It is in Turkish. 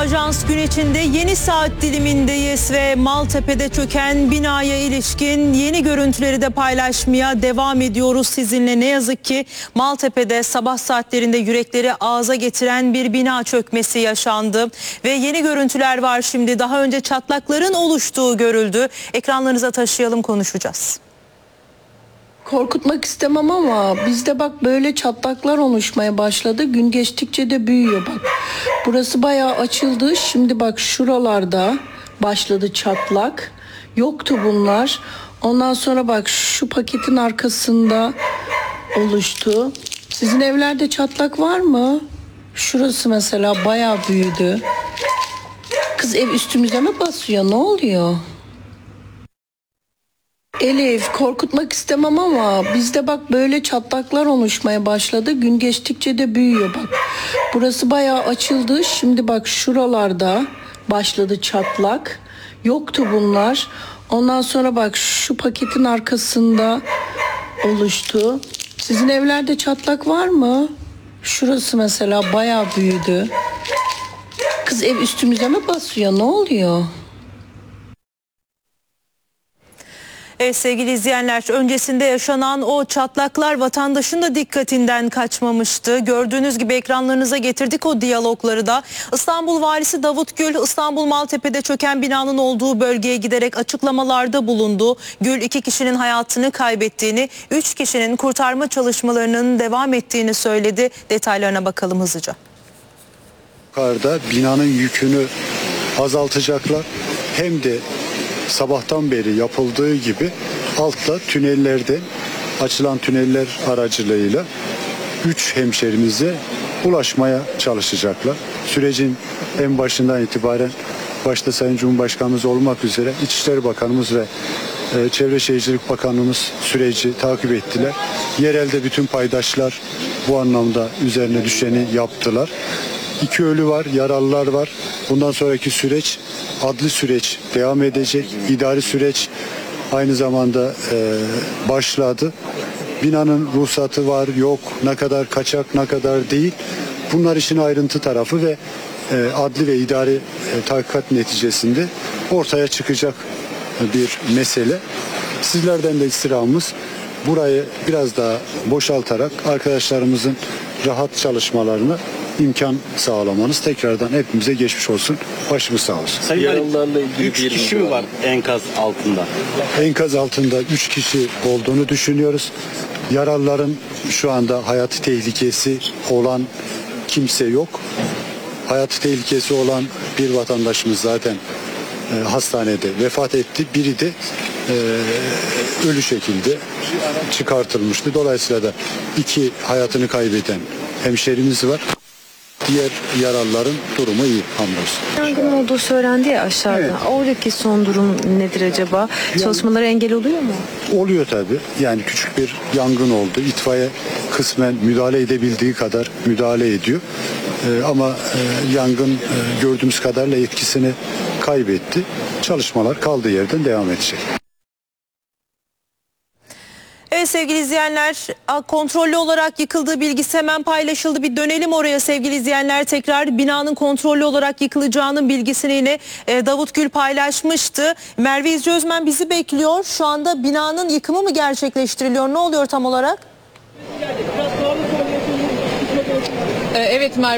Ajans gün içinde yeni saat dilimindeyiz ve Maltepe'de çöken binaya ilişkin yeni görüntüleri de paylaşmaya devam ediyoruz sizinle. Ne yazık ki Maltepe'de sabah saatlerinde yürekleri ağza getiren bir bina çökmesi yaşandı ve yeni görüntüler var şimdi. Daha önce çatlakların oluştuğu görüldü. Ekranlarınıza taşıyalım, konuşacağız. Korkutmak istemem ama bizde bak böyle çatlaklar oluşmaya başladı. Gün geçtikçe de büyüyor bak. Burası bayağı açıldı. Şimdi bak şuralarda başladı çatlak. Yoktu bunlar. Ondan sonra bak şu paketin arkasında oluştu. Sizin evlerde çatlak var mı? Şurası mesela bayağı büyüdü. Kız ev üstümüze mi basıyor? Ne oluyor? Elif, korkutmak istemem ama bizde bak böyle çatlaklar oluşmaya başladı. Gün geçtikçe de büyüyor bak. Burası bayağı açıldı. Şimdi bak şuralarda başladı çatlak. Yoktu bunlar. Ondan sonra bak şu paketin arkasında oluştu. Sizin evlerde çatlak var mı? Şurası mesela bayağı büyüdü. Kız ev üstümüze mi basıyor? Ne oluyor? Evet sevgili izleyenler, öncesinde yaşanan o çatlaklar vatandaşın da dikkatinden kaçmamıştı. Gördüğünüz gibi ekranlarınıza getirdik o diyalogları da. İstanbul Valisi Davut Gül, İstanbul Maltepe'de çöken binanın olduğu bölgeye giderek açıklamalarda bulundu. Gül 2 kişinin hayatını kaybettiğini, 3 kişinin kurtarma çalışmalarının devam ettiğini söyledi. Detaylarına bakalım hızlıca. Yukarıda binanın yükünü azaltacaklar. Hem de sabahtan beri yapıldığı gibi altta tünellerde açılan tüneller aracılığıyla 3 hemşerimize ulaşmaya çalışacaklar. Sürecin en başından itibaren başta Sayın Cumhurbaşkanımız olmak üzere İçişleri Bakanımız ve Çevre Şehircilik Bakanlığımız süreci takip ettiler. Yerelde bütün paydaşlar bu anlamda üzerine düşeni yaptılar. 2 ölü var, yaralılar var. Bundan sonraki süreç, adli süreç devam edecek. İdari süreç aynı zamanda başladı. Binanın ruhsatı var, yok, ne kadar kaçak, ne kadar değil. Bunlar işin ayrıntı tarafı ve adli ve idari tahkikat neticesinde ortaya çıkacak bir mesele. Sizlerden de istirhamımız burayı biraz daha boşaltarak arkadaşlarımızın rahat çalışmalarını imkan sağlamanız. Tekrardan hepimize geçmiş olsun. Başımız sağ olsun. Sayın yaralılarla ilgili 3 kişi mi var enkaz altında? Enkaz altında 3 kişi olduğunu düşünüyoruz. Yaralıların şu anda hayati tehlikesi olan kimse yok. Hayati tehlikesi olan bir vatandaşımız zaten hastanede vefat etti. Biri de ölü şekilde çıkartılmıştı. Dolayısıyla da 2 hayatını kaybeden hemşerimiz var. Diğer yaralıların durumu iyi, hamdolsun. Yangın olduğu söylendi ya aşağıda. Evet. Oradaki son durum nedir acaba? Çalışmalara engel oluyor mu? Oluyor tabii. Yani küçük bir yangın oldu. İtfaiye kısmen müdahale edebildiği kadar müdahale ediyor. Ama yangın gördüğümüz kadarıyla etkisini kaybetti. Çalışmalar kaldığı yerden devam edecek. Evet sevgili izleyenler, kontrollü olarak yıkıldığı bilgisi hemen paylaşıldı. Bir dönelim oraya sevgili izleyenler, tekrar binanın kontrollü olarak yıkılacağının bilgisini yine Davut Gül paylaşmıştı. Merve İzci Özmen bizi bekliyor. Şu anda binanın yıkımı mı gerçekleştiriliyor? Ne oluyor tam olarak? Evet Merve.